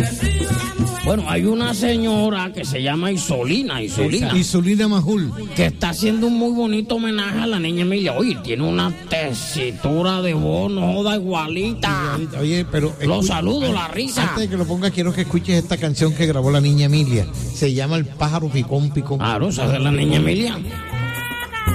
Bueno, hay una señora que se llama Isolina. Isolina Majul. Que está haciendo un muy bonito homenaje a la niña Emilia. Oye, tiene una tesitura de voz, no joda, igualita. Oye, pero... Los saludo, la risa. Antes de que lo ponga, quiero que escuches esta canción que grabó la niña Emilia. Se llama El pájaro picón, picón. Claro, esa es la niña Emilia.